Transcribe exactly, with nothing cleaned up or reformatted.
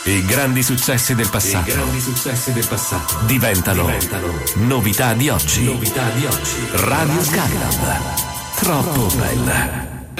I grandi successi del passato. I grandi successi del passato diventano, diventano novità di oggi. Novità di oggi. Radio Skylab. Troppo bella.